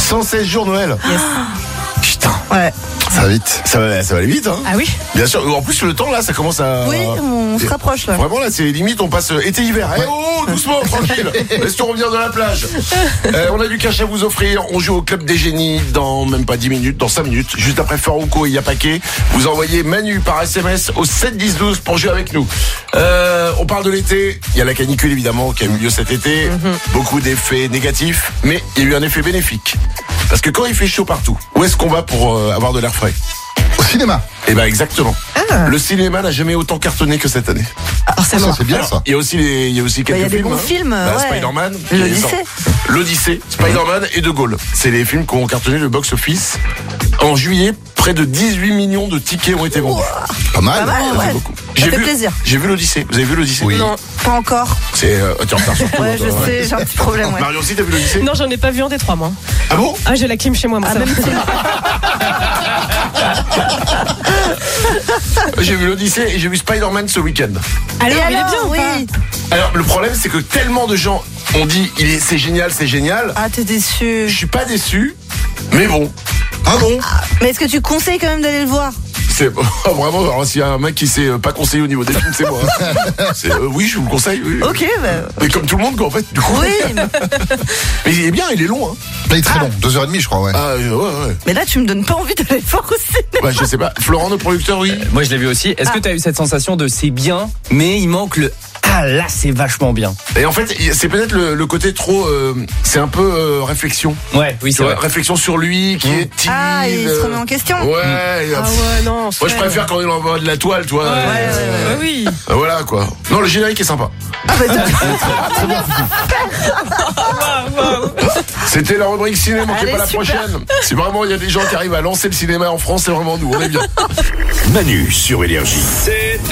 116 jours Noël. Yes. Putain. Ouais. Ça va vite. Ça va aller vite, hein. Ah oui. Bien sûr. En plus, le temps, là, ça commence à... Oui, on se rapproche, là. Vraiment, là, c'est limite, on passe été-hiver. Eh oh, doucement, tranquille. Laisse-toi revenir de la plage. On a du cash à vous offrir. On joue au Club des Génies dans même pas 10 minutes, dans 5 minutes. Juste après Farouko et Yapaké. Vous envoyez Manu par SMS au 7 10 12 pour jouer avec nous. On parle de l'été. Il y a la canicule, évidemment, qui a eu lieu cet été. Beaucoup d'effets négatifs. Mais il y a eu un effet bénéfique. Parce que quand il fait chaud partout, où est-ce qu'on va pour avoir de l'air frais? Au cinéma. Eh ben exactement. Le cinéma n'a jamais autant cartonné que cette année. C'est Ça, c'est bien, ça. Il y a aussi quelques il y a des films. bons films, ouais. Spider-Man. L'Odyssée. Spider-Man et De Gaulle. C'est les films qui ont cartonné le box-office. En juillet, près de 18 millions de tickets ont été vendus. Pas mal. Pas mal, Ça fait ouais. beaucoup. Ça fait plaisir. J'ai vu l'Odyssée. Vous avez vu l'Odyssée? Oui. Non, pas encore. C'est t'es en retard sur tout, Ouais, toi, je sais, j'ai un petit problème, ouais. Marion aussi, t'as vu l'Odyssée? Non, j'en ai pas vu en Détroit, moi. Ah bon? Ah, j'ai la clim chez moi, moi. Ah, ça va. même si... J'ai vu l'Odyssée et j'ai vu Spider-Man ce week-end. Alors, Et il est bien ou oui. pas? Alors le problème, c'est que tellement de gens ont dit c'est génial, c'est génial. Ah, t'es déçu. Je suis pas déçu, mais bon. Ah bon? Mais est-ce que tu conseilles quand même d'aller le voir? C'est vraiment, alors s'il y a un mec qui sait pas conseiller au niveau des films, c'est moi. Oui, je vous le conseille. Oui. Ok, bah... Mais comme tout le monde, quoi, en fait. Du coup. Oui, Mais il est bien, il est long. Hein. Là, il est très long. 2h30, je crois, ouais. Ah, ouais. mais là, tu me donnes pas envie d'aller le voir au cinéma. Bah, je sais pas. Florent, notre producteur, oui. Moi je l'ai vu aussi. Est-ce que tu as eu cette sensation de c'est bien, mais il manque le ah là c'est vachement bien. Et en fait, c'est peut-être le côté trop. C'est un peu réflexion. Ouais, oui c'est vrai. Réflexion sur lui, qui est timide. Ah, il se remet en question. Ouais. Ah ouais, non. Moi, je préfère quand il envoie de la toile, toi. Ouais, oui. Voilà, quoi. Non, le générique est sympa. Ah, bah, C'était la rubrique ciné, manquez Allez, pas la super. prochaine. Si vraiment il y a des gens qui arrivent à lancer le cinéma en France, c'est vraiment nous, on est bien. Manu sur Énergie.